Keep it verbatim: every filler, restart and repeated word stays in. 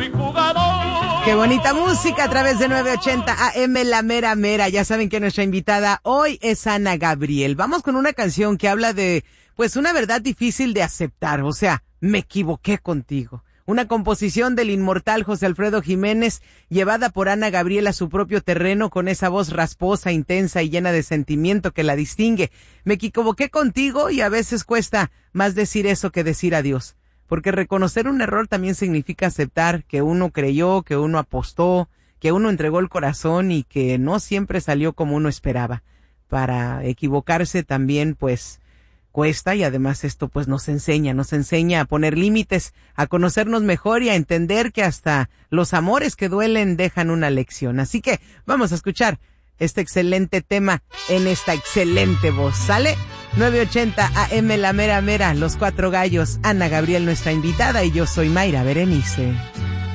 soy jugador. Qué bonita música a través de nueve ochenta A M, la mera mera. Ya saben que nuestra invitada hoy es Ana Gabriel. Vamos con una canción que habla de, pues, una verdad difícil de aceptar. O sea, me equivoqué contigo. Una composición del inmortal José Alfredo Jiménez, llevada por Ana Gabriel a su propio terreno con esa voz rasposa, intensa y llena de sentimiento que la distingue. Me equivoqué contigo y a veces cuesta más decir eso que decir adiós. Porque reconocer un error también significa aceptar que uno creyó, que uno apostó, que uno entregó el corazón y que no siempre salió como uno esperaba. Para equivocarse también, pues, cuesta, y además esto pues nos enseña, nos enseña a poner límites, a conocernos mejor y a entender que hasta los amores que duelen dejan una lección. Así que vamos a escuchar este excelente tema en esta excelente voz. ¿Sale? nueve ochenta A M, la mera mera, Los Cuatro Gallos, Ana Gabriel nuestra invitada y yo soy Mayra Berenice.